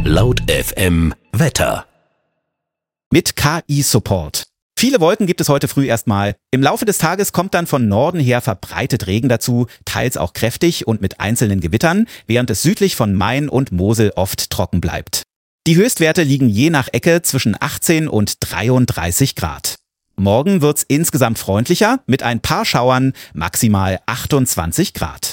Laut FM Wetter. Mit KI-Support. Viele Wolken gibt es heute früh erstmal. Im Laufe des Tages kommt dann von Norden her verbreitet Regen dazu, teils auch kräftig und mit einzelnen Gewittern, während es südlich von Main und Mosel oft trocken bleibt. Die Höchstwerte liegen je nach Ecke zwischen 18 und 33 Grad. Morgen wird's insgesamt freundlicher mit ein paar Schauern, maximal 28 Grad.